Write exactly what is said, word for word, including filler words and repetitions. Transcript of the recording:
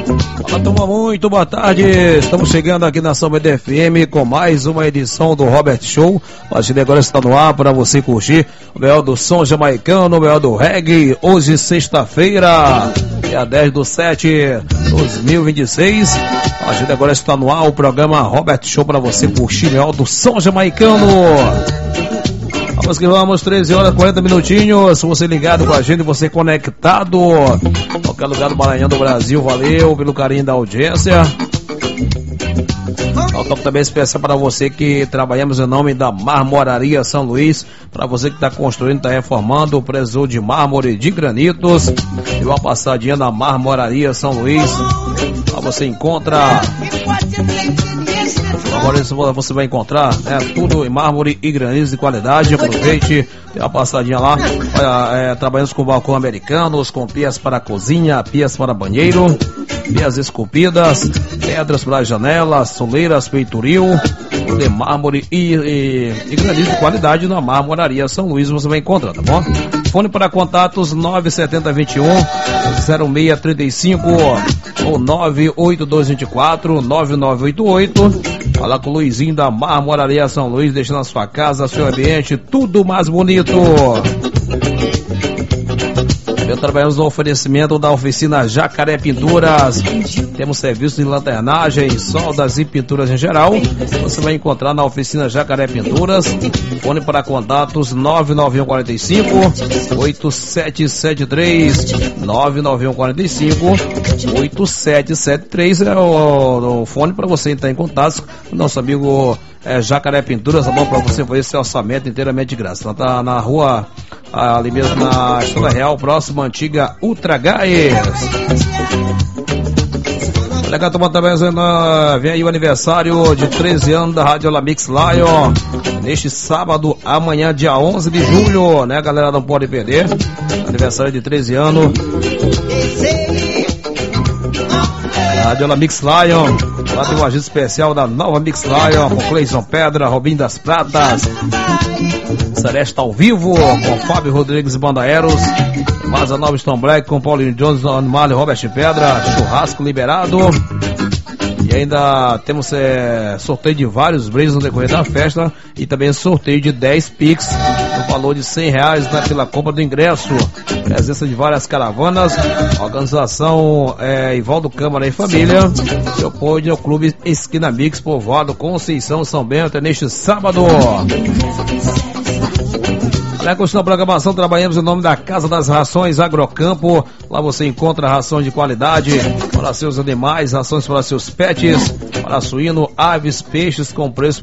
Fala, turma, muito boa tarde. Estamos chegando aqui na São Bento F M com mais uma edição do Robert Show. A partir de agora está no ar para você curtir o melhor do som jamaicano, o melhor do reggae. Hoje, sexta-feira, dia dez do sete de dois mil e vinte e seis. A partir de agora está no ar o programa Robert Show para você curtir o melhor do som jamaicano. Vamos que vamos, treze horas e quarenta minutinhos. Você ligado com a gente, você conectado em qualquer lugar do Maranhão, do Brasil. Valeu pelo carinho da audiência. Um toque também especial para você que trabalhamos em nome da Marmoraria São Luís. Para você que está construindo, está reformando, o preço de mármore, de granitos. E uma passadinha na Marmoraria São Luís. Lá você encontra... Agora você vai encontrar, né, tudo em mármore e granitos de qualidade. Aproveite, tem uma passadinha lá. Olha, é, trabalhamos com balcão americanos, com pias para cozinha, pias para banheiro, pias esculpidas, pedras para janelas, soleiras, peitoril, tudo em mármore e, e, e granitos de qualidade na Marmoraria São Luís. Você vai encontrar, tá bom? Fone para contatos nove sete zero dois um zero seis três cinco ou nove oito dois dois quatro nove nove oito oito. Fala com o Luizinho da Marmoraria São Luís, deixando a sua casa, seu ambiente tudo mais bonito. Também trabalhamos no oferecimento da oficina Jacaré Pinturas. Temos serviços de lanternagem, soldas e pinturas em geral. Você vai encontrar na oficina Jacaré Pinturas. Fone para contatos nove nove um quatro cinco oito sete sete três nove nove um quatro cinco oito sete sete três é o, o fone para você entrar em contato com o nosso amigo é, Jacaré Pinturas, tá bom? Para você fazer esse orçamento inteiramente de graça. Então, tá na rua, ali mesmo na Estrada Real, próxima antiga Ultra Gás. Legal, tomando também, vem aí o aniversário de treze anos da Rádio Lamix Lion, neste sábado, amanhã, dia onze de julho, né, galera, não pode perder, aniversário de treze anos, Rádio Lamix Lion, lá tem um agente especial da nova Mix Lion, com Cleison Pedra, Robinho das Pratas, Celeste ao vivo, com Fábio Rodrigues e Banda Eros, Maza Nova Stone Black com Paulinho Jones, Animal e Robert Pedra, churrasco liberado. E ainda temos é, sorteio de vários brindes no decorrer da festa e também sorteio de dez Pix no valor de cem reais, né, pela compra do ingresso. Presença de várias caravanas, organização é, Ivaldo Câmara e Família. Seu apoio ao Clube Esquina Mix, povoado Conceição, São Bento, é neste sábado. Para continuar a programação, trabalhamos em nome da Casa das Rações Agrocampo. Lá você encontra ração de qualidade para seus animais, rações para seus pets, para suíno, aves, peixes com preço